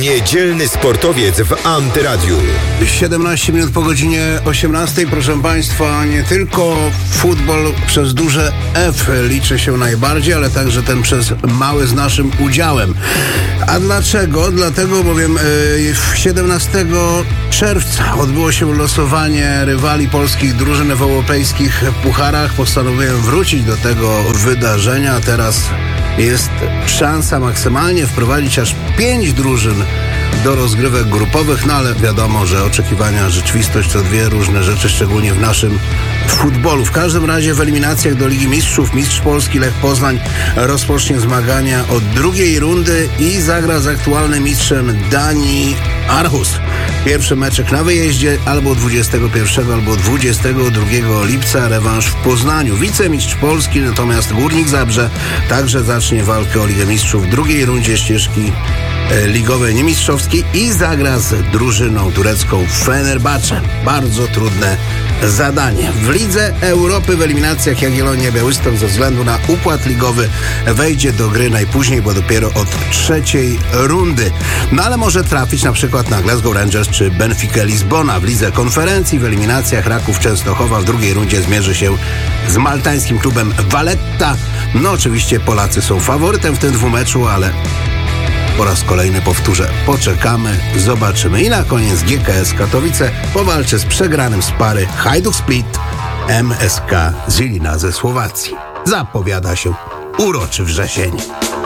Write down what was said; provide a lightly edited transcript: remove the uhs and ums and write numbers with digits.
Niedzielny sportowiec w Antyradiu. 17 minut po godzinie 18. Proszę Państwa, nie tylko futbol przez duże F liczy się najbardziej, ale także ten przez małe z naszym udziałem. A dlaczego? Dlatego bowiem 17 czerwca odbyło się losowanie rywali polskich drużyn w europejskich pucharach. Postanowiłem wrócić do tego wydarzenia. Teraz jest szansa maksymalnie wprowadzić aż 5 drużyn do rozgrywek grupowych, no ale wiadomo, że oczekiwania, rzeczywistość to dwie różne rzeczy, szczególnie w naszym futbolu. W każdym razie w eliminacjach do Ligi Mistrzów mistrz Polski Lech Poznań rozpocznie zmagania od drugiej rundy i zagra z aktualnym mistrzem Danii Aarhus. Pierwszy meczek na wyjeździe albo 21, albo 22 lipca, rewanż w Poznaniu. Wicemistrz Polski, natomiast Górnik Zabrze także zacznie walkę o Ligę Mistrzów w drugiej rundzie ścieżki ligowej, nie mistrzowskiej i zagra z drużyną turecką Fenerbahce. Bardzo trudne zadanie. W Lidze Europy w eliminacjach Jagiellonia Białystok ze względu na układ ligowy wejdzie do gry najpóźniej, bo dopiero od trzeciej rundy. No ale może trafić na przykład na Glasgow Rangers czy Benfica Lizbona. W Lidze Konferencji w eliminacjach Raków Częstochowa w drugiej rundzie zmierzy się z maltańskim klubem Valletta. No oczywiście Polacy są faworytem w tym dwumeczu, ale po raz kolejny powtórzę, poczekamy, zobaczymy. I na koniec GKS Katowice powalczy z przegranym z pary Hajduk Split MSK Žilina ze Słowacji. Zapowiada się uroczy wrzesień.